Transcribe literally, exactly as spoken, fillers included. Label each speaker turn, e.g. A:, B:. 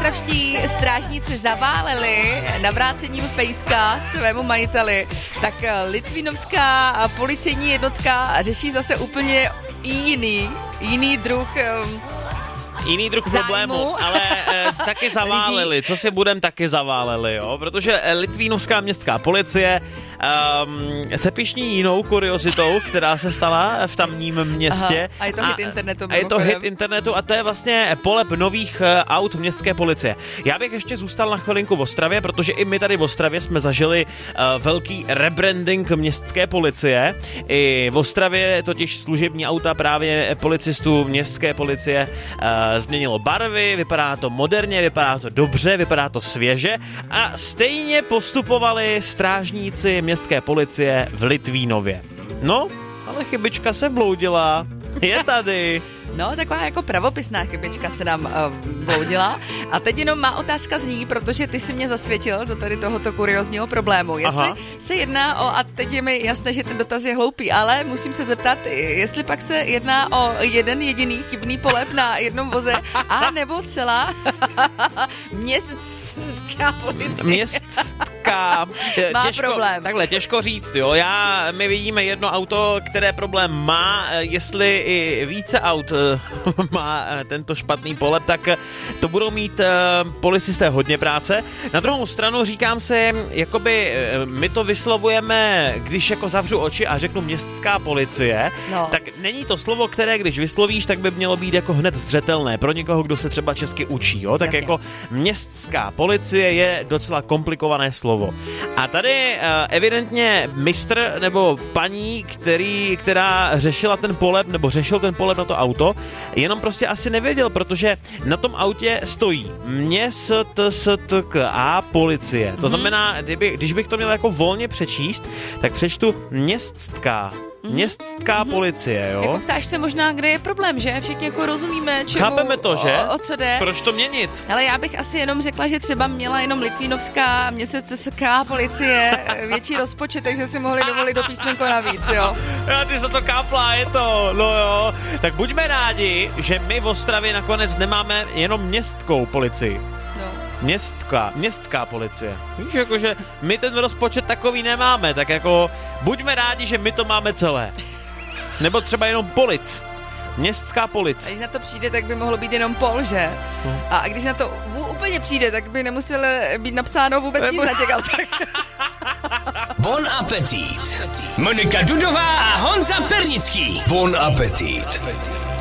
A: ostravští strážníci zaváleli navrácením pejska svému majiteli, tak litvínovská policejní jednotka řeší zase úplně jiný, jiný druh um,
B: Jiný druh
A: zájmu.
B: problému, ale e, taky zaváleli. Co si budem, taky zaváleli, jo? Protože litvínovská městská policie um, se pyšní jinou kuriozitou, která se stala v tamním městě.
A: Aha, a je to a, hit internetu.
B: A je to hit internetu a to je vlastně polep nových uh, aut městské policie. Já bych ještě zůstal na chvilinku v Ostravě, protože i my tady v Ostravě jsme zažili uh, velký rebranding městské policie. I v Ostravě totiž služební auta právě policistů městské policie uh, změnilo barvy, vypadá to moderně, vypadá to dobře, vypadá to svěže a stejně postupovali strážníci městské policie v Litvínově. No, ale chybička se vbloudila. Je tady.
A: No, taková jako pravopisná chybička se nám uh, bloudila. A teď jenom má otázka zní, protože ty si mě zasvětil do tady tohoto kuriozního problému. Jestli Aha. se jedná o, a teď je mi jasné, že ten dotaz je hloupý, ale musím se zeptat, jestli pak se jedná o jeden jediný chybný polep na jednom voze, a nebo celá městská policie.
B: Městská.
A: Má
B: těžko,
A: problém.
B: Takhle, těžko říct, jo. Já, my vidíme jedno auto, které problém má. Jestli i více aut má tento špatný polep, tak to budou mít policisté hodně práce. Na druhou stranu říkám se, jakoby my to vyslovujeme, když jako zavřu oči a řeknu městská policie, no. tak není to slovo, které když vyslovíš, tak by mělo být jako hned zřetelné pro někoho, kdo se třeba česky učí, jo. Tak Jasně. jako městská policie je docela komplikované slovo. A tady uh, evidentně mistr nebo paní, který, která řešila ten polep, nebo řešil ten polep na to auto, jenom prostě asi nevěděl, protože na tom autě stojí městská policie. To mm-hmm. znamená, kdyby, když bych to měl jako volně přečíst, tak přečtu městská. Městská mm-hmm. policie, jo?
A: Jako ptáš se možná, kde je problém, že? Všichni jako rozumíme, čemu,
B: Chápeme to, že?
A: O, o co jde.
B: Proč to měnit?
A: Ale já bych asi jenom řekla, že třeba měla jenom litvínovská městská policie větší rozpočet, takže si mohli dovolit do písmenko navíc, jo?
B: Já ty za to káplá, je to, no jo. Tak buďme rádi, že my v Ostravě nakonec nemáme jenom městskou policii. Městská, městská policie. Víš, jakože my ten rozpočet takový nemáme, tak jako buďme rádi, že my to máme celé. Nebo třeba jenom polic. Městská polic.
A: A když na to přijde, tak by mohlo být jenom pol, že? Hmm. A když na to úplně přijde, tak by nemuselo být napsáno vůbec Nebo... nic na těch autech.
C: Bon appetit. Monika Dudová a Honza Pernický. Bon appetit.